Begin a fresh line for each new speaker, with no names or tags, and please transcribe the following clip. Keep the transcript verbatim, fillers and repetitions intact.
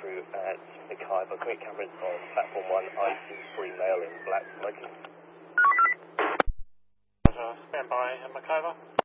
crew at McIver. Quick cameras on platform one. I see three male in black smoking.
Stand by, McIver.